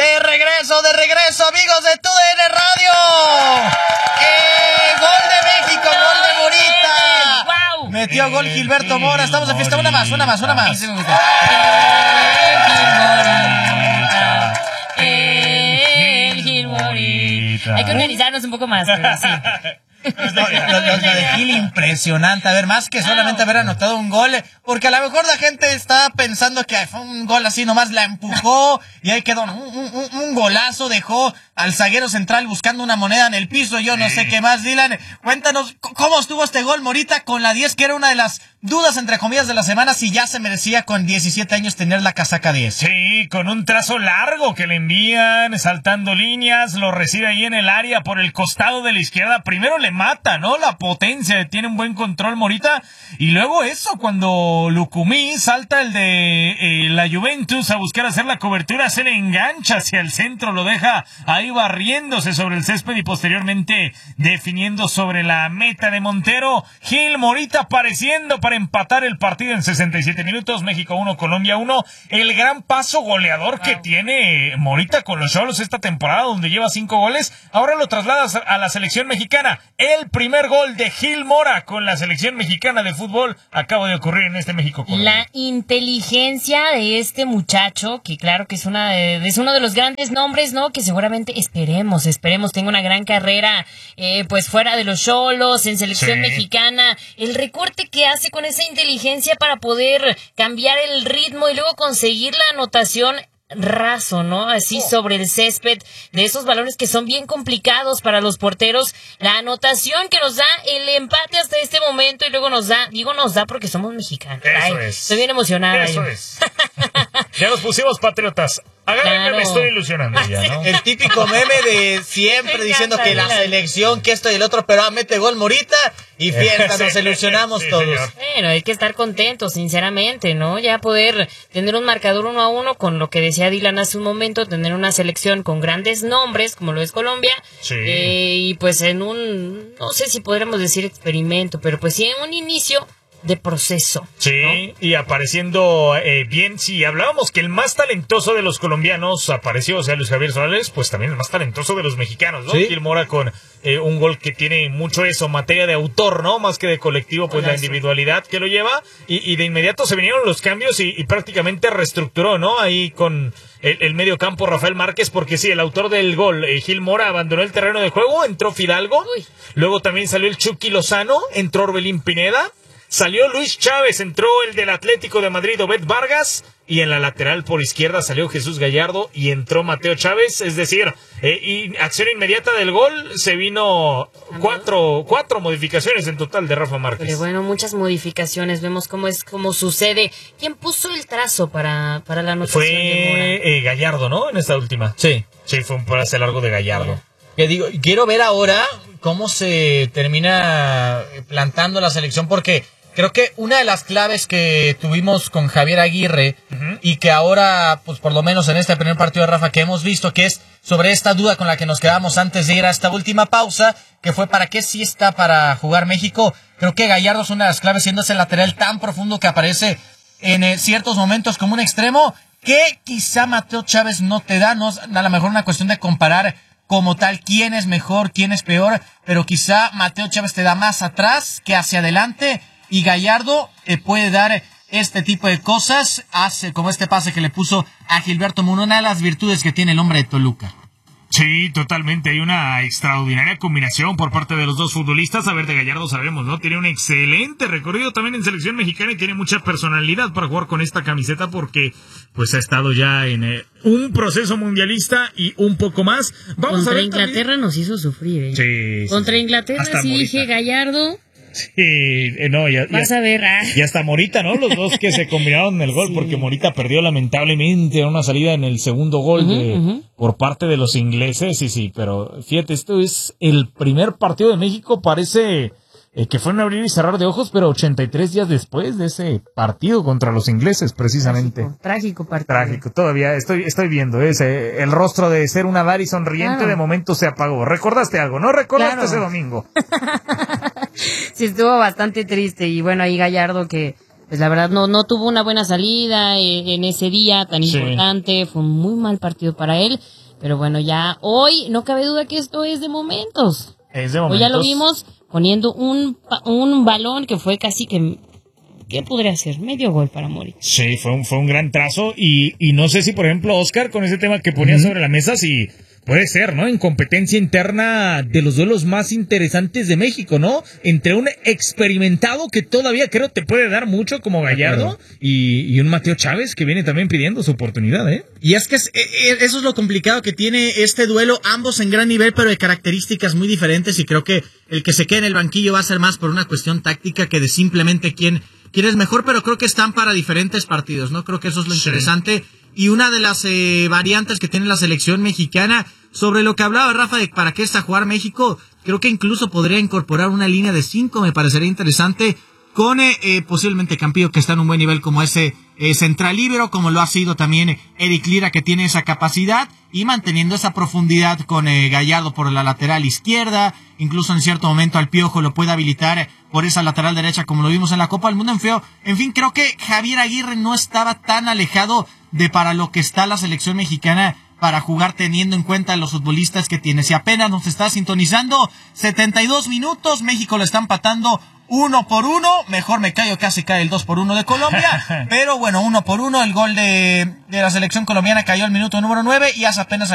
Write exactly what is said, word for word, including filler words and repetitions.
De regreso, de regreso, amigos de T U D N Radio. Eh, gol de México, gol de Morita. Wow. Metió gol Gilberto Mora. Estamos de fiesta. Una más, una más, una más. El Gil Morita. Hay que organizarnos un poco más, pero sí. Lo, lo, lo de Gil impresionante, a ver, más que solamente haber anotado un gol, porque a lo mejor la gente está pensando que fue un gol así, nomás la empujó y ahí quedó un, un, un golazo, dejó al zaguero central buscando una moneda en el piso, yo no sé qué más. Dylan, cuéntanos cómo estuvo este gol Morita con la diez, que era una de las dudas entre comillas de la semana, si ya se merecía con diecisiete años tener la casaca diez. Sí, con un trazo largo que le envían, saltando líneas, lo recibe ahí en el área por el costado de la izquierda, primero le mata, ¿no? La potencia, tiene un buen control Morita, y luego eso, cuando Lucumí salta el de eh, la Juventus a buscar hacer la cobertura, se le engancha hacia el centro, lo deja ahí barriéndose sobre el césped y posteriormente definiendo sobre la meta de Montero. Gil Morita apareciendo para empatar el partido en sesenta y siete minutos, México uno, Colombia uno, el gran paso goleador wow. que tiene Morita con los Xolos esta temporada, donde lleva cinco goles, ahora lo trasladas a la selección mexicana. El primer gol de Gil Mora con la selección mexicana de fútbol acaba de ocurrir en este México. La inteligencia de este muchacho, que claro que es una de, es uno de los grandes nombres, ¿no? Que seguramente esperemos, esperemos tenga una gran carrera, eh, pues fuera de los Xolos, en selección sí. mexicana. El recorte que hace con esa inteligencia para poder cambiar el ritmo y luego conseguir la anotación raso, ¿no? Así oh. sobre el césped, de esos balones que son bien complicados para los porteros. La anotación que nos da el empate hasta este momento y luego nos da, digo nos da porque somos mexicanos. Eso Ay, es. Estoy bien emocionada. Eso es. Ya nos pusimos patriotas. Agárrenme, claro. Me estoy ilusionando ya, ¿no? El típico meme de siempre diciendo que la selección, que esto y el otro, pero ah, mete gol Morita y fiesta, nos ilusionamos sí, todos. Señor. Bueno, hay que estar contentos, sinceramente, ¿no? Ya poder tener un marcador uno a uno con lo que decía Dylan hace un momento, tener una selección con grandes nombres, como lo es Colombia, sí. eh, y pues en un, no sé si podríamos decir experimento, pero pues sí en un inicio de proceso. Sí, ¿no? Y apareciendo eh, bien, si hablábamos que el más talentoso de los colombianos apareció, o sea, Luis Javier Solís, pues también el más talentoso de los mexicanos, ¿no? ¿Sí? Gil Mora con eh, un gol que tiene mucho eso, materia de autor, ¿no? Más que de colectivo, pues Hola, la individualidad sí. que lo lleva, y, y de inmediato se vinieron los cambios y, y prácticamente reestructuró, ¿no? Ahí con el, el medio campo Rafael Márquez, porque sí, el autor del gol, eh, Gil Mora, abandonó el terreno de juego, entró Fidalgo, Uy. luego también salió el Chucky Lozano, entró Orbelín Pineda, salió Luis Chávez, entró el del Atlético de Madrid, Obed Vargas, y en la lateral por izquierda salió Jesús Gallardo y entró Mateo Chávez, es decir, eh, y acción inmediata del gol, se vino cuatro, cuatro modificaciones en total de Rafa Márquez. Pero bueno, muchas modificaciones, vemos cómo es, cómo sucede. ¿Quién puso el trazo para, para la anotación Fue de Mora? Eh, Gallardo, ¿no? En esta última. Sí. Sí, fue un pase largo de Gallardo. Que digo, quiero ver ahora cómo se termina plantando la selección, porque creo que una de las claves que tuvimos con Javier Aguirre uh-huh. y que ahora, pues por lo menos en este primer partido de Rafa que hemos visto, que es sobre esta duda con la que nos quedamos antes de ir a esta última pausa, que fue para qué sí está para jugar México. Creo que Gallardo es una de las claves, siendo ese lateral tan profundo que aparece en eh, ciertos momentos como un extremo, que quizá Mateo Chávez no te da, no es a lo mejor una cuestión de comparar como tal quién es mejor, quién es peor, pero quizá Mateo Chávez te da más atrás que hacia adelante. Y Gallardo eh, puede dar este tipo de cosas, hace como este pase que le puso a Gilberto Mora, una de las virtudes que tiene el hombre de Toluca. Sí, totalmente, hay una extraordinaria combinación por parte de los dos futbolistas. A ver, de Gallardo sabemos, ¿no? Tiene un excelente recorrido también en selección mexicana y tiene mucha personalidad para jugar con esta camiseta porque pues ha estado ya en eh, un proceso mundialista y un poco más. Vamos Contra a ver Inglaterra también. Nos hizo sufrir, ¿eh? Sí, sí. Contra Inglaterra Hasta sí Morita. dije Gallardo. Sí, eh, no, ya, Vas ya, a ver, ah. ya está Morita, ¿no? Los dos que se combinaron en el gol, sí. porque Morita perdió lamentablemente en una salida en el segundo gol uh-huh, de, uh-huh. por parte de los ingleses, sí, sí, pero fíjate, esto es el primer partido de México, parece eh, que fue un abrir y cerrar de ojos, pero ochenta y tres días después de ese partido contra los ingleses, precisamente. Trágico, trágico partido. Trágico, todavía estoy estoy viendo ese, el rostro de ser una Dari sonriente, claro. de momento se apagó. ¿Recordaste algo? ¿No recordaste claro. ese domingo? Sí, estuvo bastante triste y bueno, ahí Gallardo que pues la verdad no no tuvo una buena salida en, en ese día tan Sí. importante, fue un muy mal partido para él, pero bueno, ya hoy no cabe duda que esto es de momentos. Es de Hoy momentos. ya lo vimos poniendo un pa- un balón que fue casi que ¿qué podría ser? Medio gol para Moritz. Sí, fue un, fue un gran trazo y, y no sé si, por ejemplo, Oscar, con ese tema que ponía Ujú. sobre la mesa, si puede ser, ¿no? En competencia interna de los duelos más interesantes de México, ¿no? Entre un experimentado que todavía creo te puede dar mucho como Gallardo y, y un Mateo Chávez que viene también pidiendo su oportunidad, ¿eh? Y es que es- eh, eso es lo complicado que tiene este duelo, ambos en gran nivel, pero de características muy diferentes, y creo que el que se quede en el banquillo va a ser más por una cuestión táctica que de simplemente quién, quién es mejor, pero creo que están para diferentes partidos, ¿no? Creo que eso es lo Sí. interesante. Y una de las eh, variantes que tiene la selección mexicana, sobre lo que hablaba Rafa de para qué está jugar México, creo que incluso podría incorporar una línea de cinco, me parecería interesante, con eh, eh, posiblemente Campillo, que está en un buen nivel como ese eh, central líbero, como lo ha sido también Eric Lira, que tiene esa capacidad, y manteniendo esa profundidad con eh, Gallardo por la lateral izquierda, incluso en cierto momento al Piojo lo puede habilitar por esa lateral derecha, como lo vimos en la Copa del Mundo. En feo, en fin, creo que Javier Aguirre no estaba tan alejado de para lo que está la selección mexicana para jugar, teniendo en cuenta los futbolistas que tiene. Si apenas nos está sintonizando, setenta y dos minutos, México lo está empatando uno por uno, mejor me callo, casi cae el dos por uno de Colombia, pero bueno, uno por uno, el gol de, de la selección colombiana cayó al minuto número nueve y hace apenas